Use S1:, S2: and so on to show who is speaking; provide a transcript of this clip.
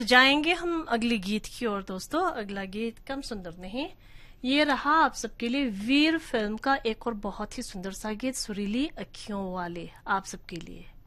S1: जाएंगे हम अगले गीत की ओर दोस्तों। अगला गीत कम सुंदर नहीं, ये रहा आप सबके लिए वीर फिल्म का एक और बहुत ही सुंदर सा गीत, सुरीली अखियों वाले, आप सबके लिए।